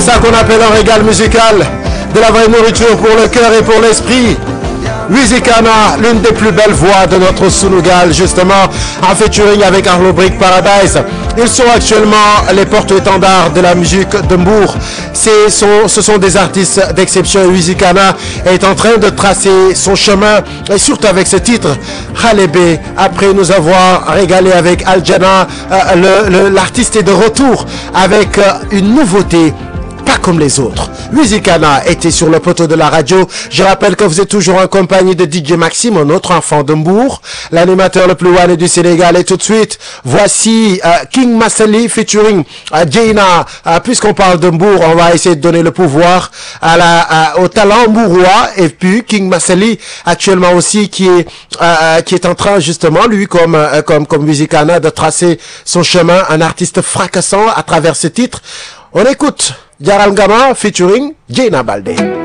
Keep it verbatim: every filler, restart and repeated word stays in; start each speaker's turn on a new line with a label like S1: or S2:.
S1: ça qu'on appelle un régal musical, de la vraie nourriture pour le cœur et pour l'esprit. Wizikana, l'une des plus belles voix de notre Sunugal, justement, en featuring avec Arlo Brick Paradise. Ils sont actuellement les porte-étendards de la musique de Mbour. Ce sont, ce sont des artistes d'exception. Wizikana est en train de tracer son chemin, et surtout avec ce titre, Halebe. Après nous avoir régalé avec Aljana, euh, l'artiste est de retour avec euh, une nouveauté. Pas comme les autres. Wizikana était sur le poteau de la radio. Je rappelle que vous êtes toujours en compagnie de D J Maxime, un autre enfant de Mbour, l'animateur le plus wanné du Sénégal. Et tout de suite, voici euh, King Massali featuring euh, Jaina. Euh, Puisqu'on parle de Mbour, on va essayer de donner le pouvoir à la, à, au talent mbourois. Et puis King Massali, actuellement aussi, qui est euh, qui est en train justement, lui, comme euh, comme comme Wizikana, de tracer son chemin. Un artiste fracassant à travers ses titres. On écoute Yaral Ngama featuring Jaina Baldé.